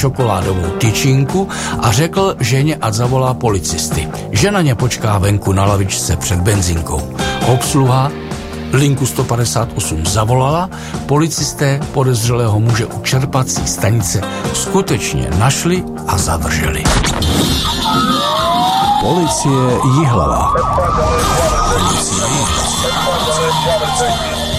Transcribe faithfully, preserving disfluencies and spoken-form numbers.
čokoládovou tyčinku a řekl ženě, ať zavolá policisty. Žena ně počká venku na lavičce před benzinkou. Obsluha linku sto padesát osm zavolala, policisté podezřelého muže u čerpací stanice skutečně našli a zadrželi. Policie Jihlava. Policie Jihlava.